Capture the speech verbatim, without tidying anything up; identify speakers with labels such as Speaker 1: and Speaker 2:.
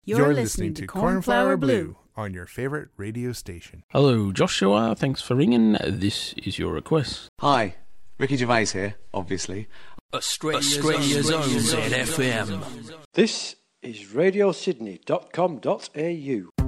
Speaker 1: You're, You're listening to Cornflower Blue on your favourite radio station.
Speaker 2: Hello, Joshua. Thanks for ringing. This is your request.
Speaker 3: Hi, Ricky Gervais here, obviously.
Speaker 4: Australia's, Australia's own Z F M.
Speaker 5: This is radio sydney dot com dot a u.